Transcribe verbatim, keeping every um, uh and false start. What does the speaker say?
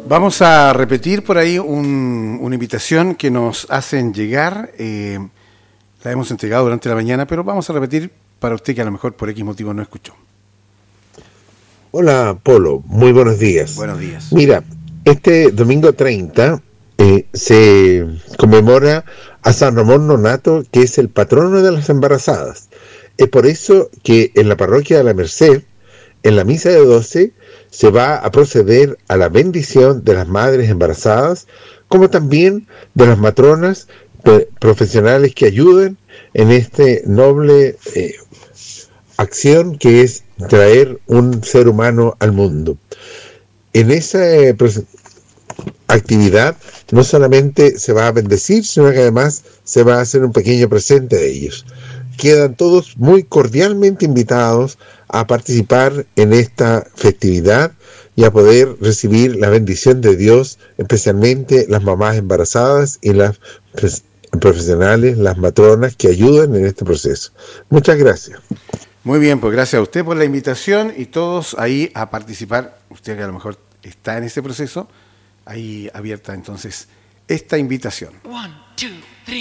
Vamos a repetir por ahí un, una invitación que nos hacen llegar. Eh, la hemos entregado durante la mañana, pero vamos a repetir para usted que a lo mejor por X motivo no escuchó. Hola, Polo. Muy buenos días. Buenos días. Mira, este domingo treinta eh, se conmemora a San Ramón Nonato, que es el patrono de las embarazadas. Es por eso que en la parroquia de la Merced, en la misa de doce, se va a proceder a la bendición de las madres embarazadas, como también de las matronas eh, profesionales que ayudan en este noble eh, acción que es traer un ser humano al mundo. En esa eh, actividad no solamente se va a bendecir, sino que además se va a hacer un pequeño presente de ellos. Quedan todos muy cordialmente invitados a participar en esta festividad y a poder recibir la bendición de Dios, especialmente las mamás embarazadas y las profesionales, las matronas que ayudan en este proceso. Muchas gracias. Muy bien, pues gracias a usted por la invitación y todos ahí a participar. Usted que a lo mejor está en ese proceso, ahí abierta entonces esta invitación. One, two, three.